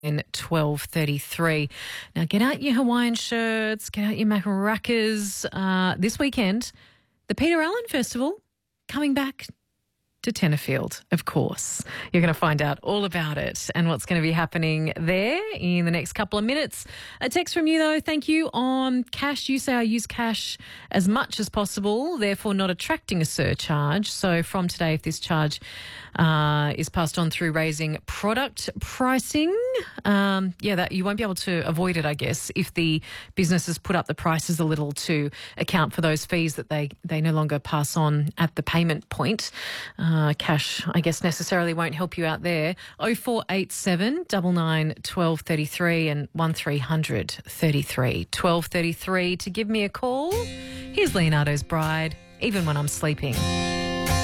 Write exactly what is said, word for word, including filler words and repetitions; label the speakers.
Speaker 1: In twelve thirty-three. Now get out your Hawaiian shirts, get out your maracas. Uh, this weekend, the Peter Allen Festival coming back to Tenterfield, of course. You're going to find out all about it and what's going to be happening there in the next couple of minutes. A text from you, though. Thank you. On cash, you say I use cash as much as possible, therefore not attracting a surcharge. So from today, if this charge uh, is passed on through raising product pricing, um, yeah, that you won't be able to avoid it, I guess, if the businesses put up the prices a little to account for those fees that they, they no longer pass on at the payment point. Uh, Uh, cash, I guess, necessarily won't help you out there. oh four eight seven, nine nine, one two three three and one three hundred thirty-three. twelve thirty-three to give me a call. Here's Leonardo's Bride, Even When I'm Sleeping.